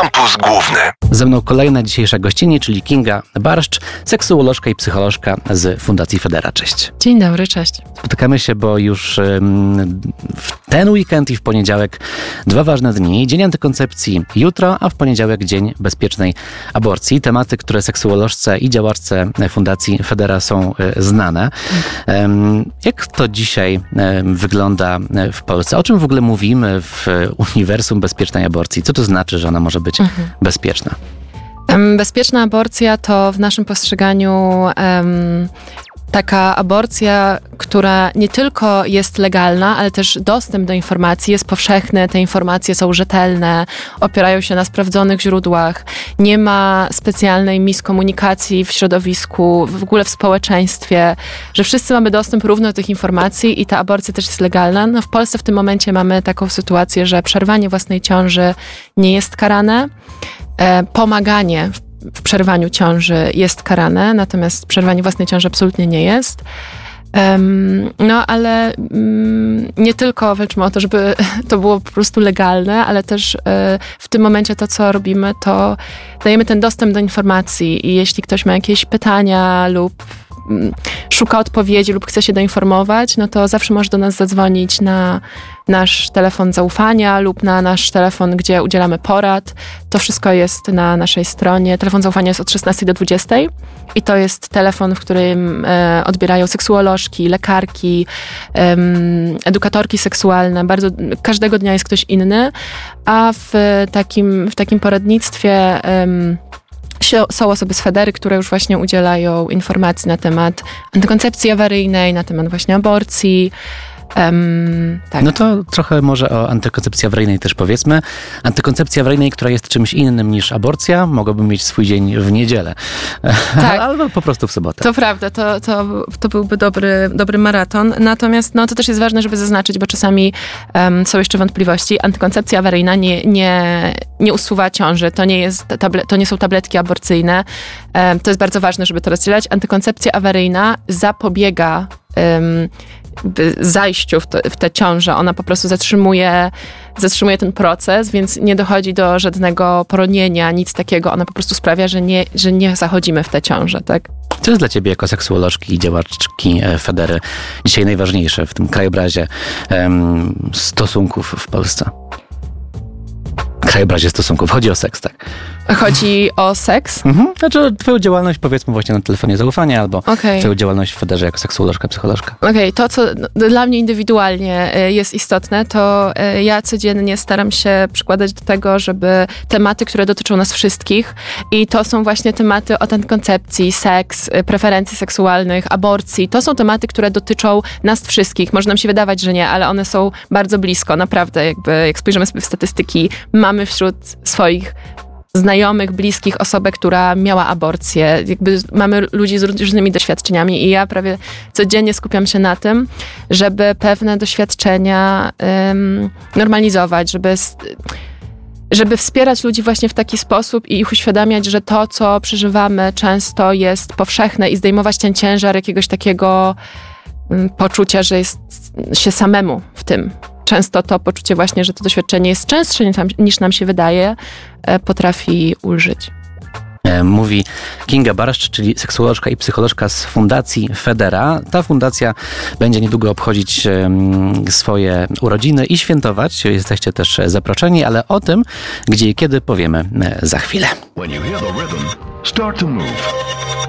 Kampus Główny. Ze mną kolejna dzisiejsza gościni, czyli Kinga Barszcz, seksuolożka i psycholożka z Fundacji Federa. Cześć. Dzień dobry, cześć. Spotykamy się, bo już w ten weekend i w poniedziałek dwa ważne dni. Dzień antykoncepcji jutro, a w poniedziałek dzień bezpiecznej aborcji. Tematy, które seksuolożce i działaczce Fundacji Federa są znane. Jak to dzisiaj wygląda w Polsce? O czym w ogóle mówimy w uniwersum bezpiecznej aborcji? Co to znaczy, że ona może być bezpieczna? Bezpieczna aborcja to w naszym postrzeganiu taka aborcja, która nie tylko jest legalna, ale też dostęp do informacji jest powszechny, te informacje są rzetelne, opierają się na sprawdzonych źródłach, nie ma specjalnej miskomunikacji w środowisku, w ogóle w społeczeństwie, że wszyscy mamy dostęp równo do tych informacji i ta aborcja też jest legalna. No w Polsce w tym momencie mamy taką sytuację, że przerwanie własnej ciąży nie jest karane, pomaganie w przerwaniu ciąży jest karane, natomiast przerwanie własnej ciąży absolutnie nie jest. No ale nie tylko walczymy o to, żeby to było po prostu legalne, ale też w tym momencie to, co robimy, to dajemy ten dostęp do informacji i jeśli ktoś ma jakieś pytania lub szuka odpowiedzi lub chce się doinformować, no to zawsze może do nas zadzwonić na nasz telefon zaufania lub na nasz telefon, gdzie udzielamy porad. To wszystko jest na naszej stronie. Telefon zaufania jest od 16 do 20 i to jest telefon, w którym odbierają seksuolożki, lekarki, edukatorki seksualne. Każdego dnia jest ktoś inny, a w takim poradnictwie są osoby z Federy, które już właśnie udzielają informacji na temat antykoncepcji awaryjnej, na temat właśnie aborcji. Tak. No to trochę może o antykoncepcji awaryjnej też powiedzmy. Antykoncepcja awaryjnej, która jest czymś innym niż aborcja, mogłaby mieć swój dzień w niedzielę. Tak. Albo po prostu w sobotę. To prawda, to byłby dobry maraton. Natomiast no, to też jest ważne, żeby zaznaczyć, bo czasami są jeszcze wątpliwości. Antykoncepcja awaryjna nie usuwa ciąży. To nie są tabletki aborcyjne. To jest bardzo ważne, żeby to rozdzielać. Antykoncepcja awaryjna zapobiega zajściu w tę ciążę. Ona po prostu zatrzymuje ten proces, więc nie dochodzi do żadnego poronienia, nic takiego. Ona po prostu sprawia, że nie zachodzimy w tę ciążę, tak? Co jest dla ciebie jako seksuolożki i działaczki Federy dzisiaj najważniejsze w tym krajobrazie stosunków w Polsce? Krajobrazie stosunków. Chodzi o seks, tak? Chodzi o seks? Znaczy twoją działalność powiedzmy właśnie na telefonie zaufania albo twoją działalność w Federze jako seksuolożka, psycholożka. To co dla mnie indywidualnie jest istotne, to ja codziennie staram się przykładać do tego, żeby tematy, które dotyczą nas wszystkich i to są właśnie tematy od antykoncepcji, seks, preferencji seksualnych, aborcji. To są tematy, które dotyczą nas wszystkich. Może nam się wydawać, że nie, ale one są bardzo blisko. Naprawdę, jak spojrzymy sobie w statystyki, mamy wśród swoich znajomych, bliskich osobę, która miała aborcję. Mamy ludzi z różnymi doświadczeniami i ja prawie codziennie skupiam się na tym, żeby pewne doświadczenia normalizować, żeby wspierać ludzi właśnie w taki sposób i ich uświadamiać, że to, co przeżywamy, często jest powszechne i zdejmować ten ciężar jakiegoś takiego poczucia, że jest się samemu w tym. Często to poczucie właśnie, że to doświadczenie jest częstsze niż nam się wydaje, potrafi ulżyć. Mówi Kinga Barszcz, czyli seksuolożka i psycholożka z Fundacji Federa. Ta fundacja będzie niedługo obchodzić swoje urodziny i świętować. Jesteście też zaproszeni, ale o tym, gdzie i kiedy powiemy za chwilę. When you hear the rhythm, start to move.